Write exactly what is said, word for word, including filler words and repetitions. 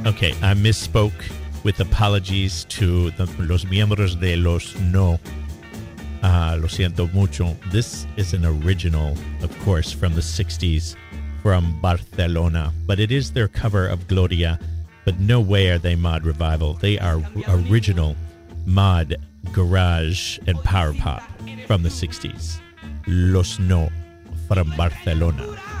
Okay, I misspoke with apologies to the, los miembros de Los No. Uh, lo siento mucho. This is an original, of course, from the sixties from Barcelona, but it is their cover of Gloria, but no way are they mod revival. They are original mod, garage, and power pop from the sixties. Los No from Barcelona.